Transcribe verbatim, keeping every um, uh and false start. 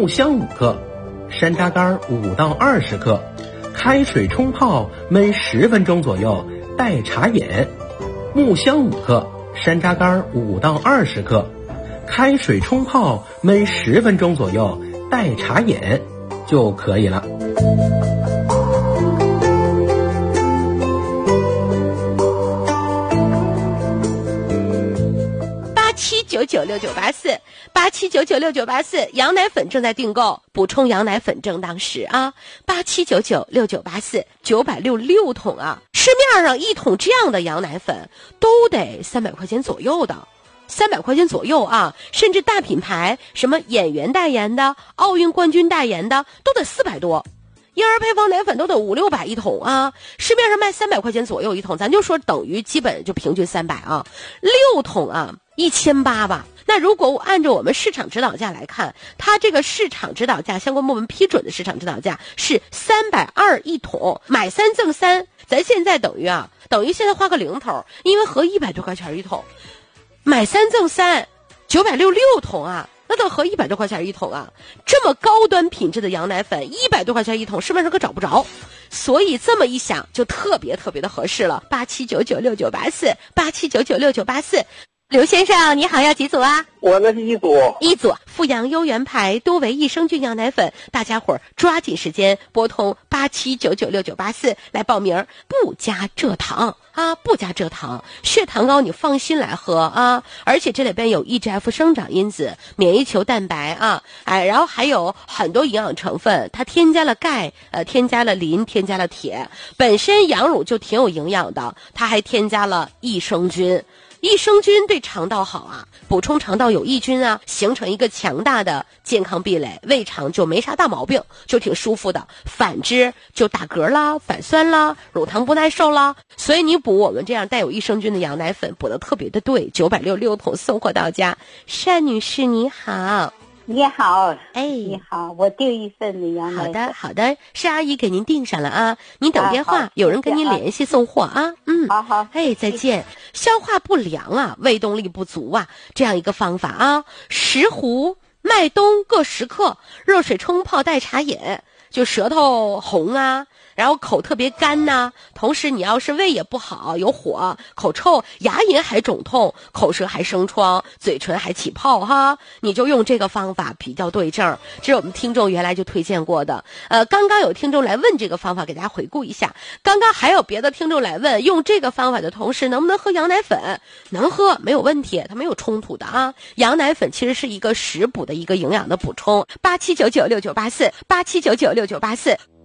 木香五克，山楂干五到二十克，开水冲泡焖十分钟左右，代茶饮。木香五克，山楂干五到二十克，开水冲泡焖十分钟左右，代茶饮就可以了。 七九九六九八四八七九九六九八四，羊奶粉正在订购，补充羊奶粉正当时啊！八七九九六九八四，九百六六桶啊！市面上一桶这样的羊奶粉都得三百块钱左右的，三百块钱左右啊！甚至大品牌什么演员代言的、奥运冠军代言的都得四百多。婴儿配方奶粉都得五六百一桶啊，市面上卖三百块钱左右一桶，咱就说等于基本就平均三百啊，六桶啊，一千八吧。那如果按照我们市场指导价来看，它这个市场指导价相关部门批准的市场指导价是三百二一桶，买三赠三，咱现在等于啊，等于现在花个零头，因为合一百多块钱一桶，买三赠三，九百六六桶啊。那都合一百多块钱一桶啊！这么高端品质的羊奶粉，一百多块钱一桶，市面上可找不着。所以这么一想，就特别特别的合适了。八七九九六九八四，八七九九六九八四。刘先生，你好，要几组啊？ 我那是一组。 一组，富阳优元牌多维益生菌羊奶粉，大家伙儿抓紧时间拨通八七九九六九八四来报名，不加蔗糖啊，不加蔗糖，血糖高你放心来喝啊！而且这里边有 E G F 生长因子、免疫球蛋白啊，哎，然后还有很多营养成分，它添加了钙，呃，添加了磷，添加了铁，本身羊乳就挺有营养的，它还添加了益生菌。益生菌对肠道好啊，补充肠道有益菌啊，形成一个强大的健康壁垒，胃肠就没啥大毛病，就挺舒服的。反之就打嗝啦、反酸啦、乳糖不耐受啦，所以你补我们这样带有益生菌的羊奶粉补得特别的对，九百六六桶送货到家。单女士你好。 你好， 哎， 你好，我订一份的羊奶粉。 粉。 好的，好的，是阿姨给您订上了啊，您等电话，啊、有人跟您联系送货啊。嗯， 好好， 哎，再见。消化不良啊，胃动力不足啊，这样一个方法啊，石斛、麦冬各十克，热水冲泡代茶饮，就舌头红啊。然后口特别干呐、啊，同时你要是胃也不好，有火、口臭、牙龈还肿痛、口舌还生疮、嘴唇还起泡哈，你就用这个方法比较对症。这是我们听众原来就推荐过的。呃，刚刚有听众来问这个方法，给大家回顾一下。刚刚还有别的听众来问，用这个方法的同时能不能喝羊奶粉？能喝，没有问题，它没有冲突的啊。羊奶粉其实是一个食补的一个营养的补充。八七九九六九八四，八七九九六九八四。